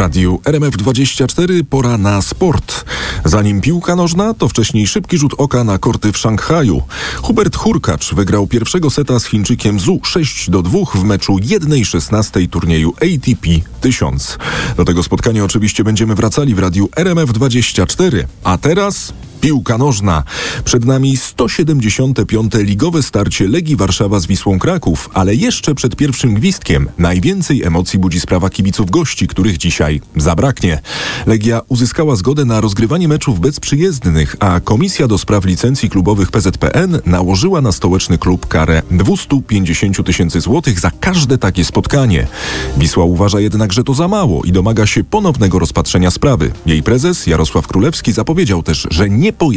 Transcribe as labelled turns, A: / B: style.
A: radiu RMF24 pora na sport. Zanim piłka nożna, to wcześniej szybki rzut oka na korty w Szanghaju. Hubert Hurkacz wygrał pierwszego seta z Chińczykiem Zhu 6-2 w meczu 1/16 turnieju ATP 1000. Do tego spotkania oczywiście będziemy wracali w radiu RMF24. A teraz piłka nożna. Przed nami 175. ligowe starcie Legii Warszawa z Wisłą Kraków, ale jeszcze przed pierwszym gwizdkiem najwięcej emocji budzi sprawa kibiców gości, których dzisiaj zabraknie. Legia uzyskała zgodę na rozgrywanie meczów bez przyjezdnych, a Komisja do Spraw Licencji Klubowych PZPN nałożyła na stołeczny klub karę 250 000 złotych za każde takie spotkanie. Wisła uważa jednak, że to za mało i domaga się ponownego rozpatrzenia sprawy. Jej prezes Jarosław Królewski zapowiedział też, że nie